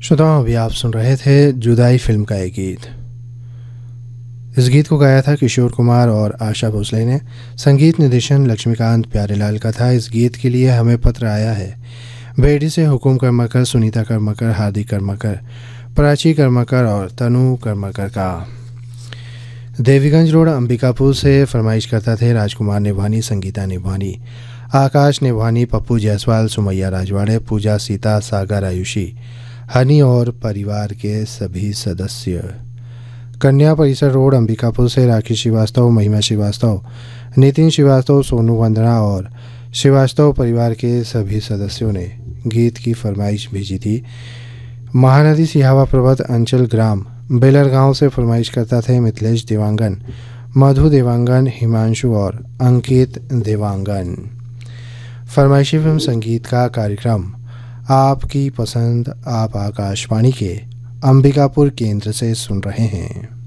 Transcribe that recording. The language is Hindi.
श्रोताओं, अभी आप सुन रहे थे जुदाई फिल्म का एक गीत। इस गीत को गाया था किशोर कुमार और आशा भोसले ने। संगीत निर्देशन लक्ष्मीकांत प्यारेलाल का था। इस गीत के लिए हमें पत्र आया है बेड़ी से हुकुम कर्मकर, सुनीता कर्मकर, हार्दिक कर्मकर, प्राची कर्मकर और तनु कर्मकर का। देवीगंज रोड अंबिकापुर से फरमाइश करता थे राजकुमार निभानी, संगीता निभानी, आकाश निभानी, पप्पू जायसवाल, सुमैया राजवाड़े, पूजा, सीता, सागर, आयुषी, हनी और परिवार के सभी सदस्य। कन्या परिसर रोड अंबिकापुर से राखी श्रीवास्तव, महिमा श्रीवास्तव, नितिन श्रीवास्तव, सोनू वंदना और श्रीवास्तव परिवार के सभी सदस्यों ने गीत की फरमाइश भेजी थी। महानदी सिहावा पर्वत अंचल ग्राम बेलर गांव से फरमाइश करता थे मिथिलेश देवांगन, मधु देवांगन, हिमांशु और अंकित देवांगन। फरमाइशी फिल्म संगीत का कार्यक्रम आपकी पसंद आप आकाशवाणी के अंबिकापुर केंद्र से सुन रहे हैं।